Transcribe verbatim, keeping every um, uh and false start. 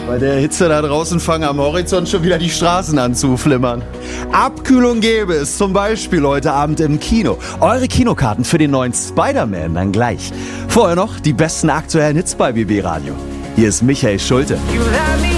Bei der Hitze da draußen fangen am Horizont schon wieder die Straßen an zu flimmern. Abkühlung gäbe es zum Beispiel heute Abend im Kino. Eure Kinokarten für den neuen Spider-Man dann gleich. Vorher noch die besten aktuellen Hits bei B B Radio. Hier ist Michael Schulte. You let me